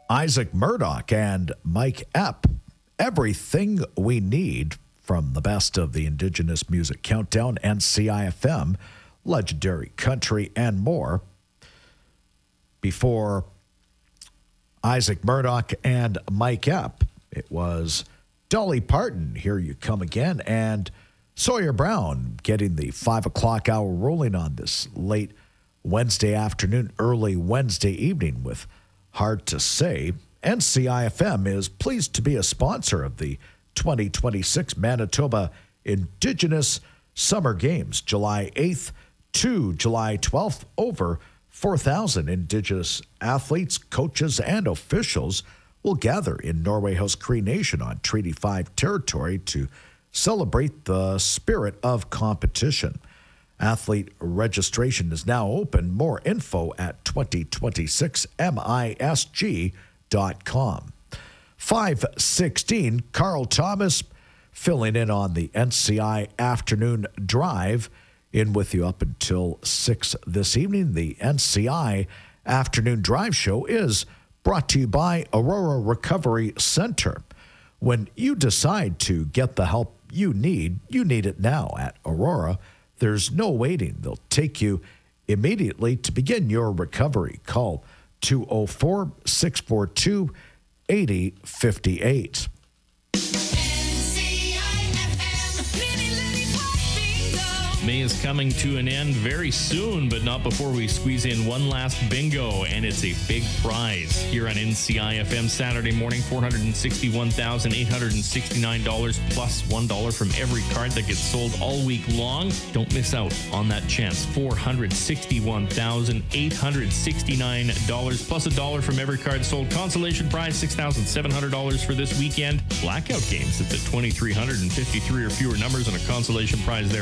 Isaac Murdoch and Mike Epp. Everything we need from the best of the Indigenous Music Countdown and CIFM, legendary country, and more. Before Isaac Murdoch and Mike Epp, it was Dolly Parton, Here You Come Again, and Sawyer Brown getting the 5 o'clock hour rolling on this late Wednesday afternoon, early Wednesday evening with Hard to Say. NCIFM is pleased to be a sponsor of the 2026 Manitoba Indigenous Summer Games, July 8th to July 12th. Over 4,000 Indigenous athletes, coaches, and officials will gather in Norway House Cree Nation on Treaty 5 territory to celebrate the spirit of competition. Athlete registration is now open. More info at 2026misg.com. 5:16, Carl Thomas filling in on the NCI Afternoon Drive. In with you up until 6 this evening. The NCI Afternoon Drive Show is brought to you by Aurora Recovery Center. When you decide to get the help you need it now at Aurora. There's no waiting. They'll take you immediately to begin your recovery. Call 204-642-8058. May is coming to an end very soon, but not before we squeeze in one last bingo, and it's a big prize here on NCIFM Saturday morning. $461,869 plus $1 from every card that gets sold all week long. Don't miss out on that chance. $461,869 plus $1 from every card sold. Consolation prize $6,700 for this weekend. Blackout games at the 2,353 or fewer numbers, and a consolation prize there